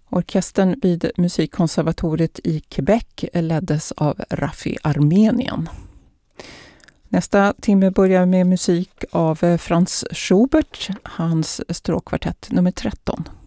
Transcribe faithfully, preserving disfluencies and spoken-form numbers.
Orkestern vid Musikkonservatoriet i Quebec leddes av Raffi Armenian. Nästa timme börjar med musik av Franz Schubert, hans stråkkvartett nummer tretton.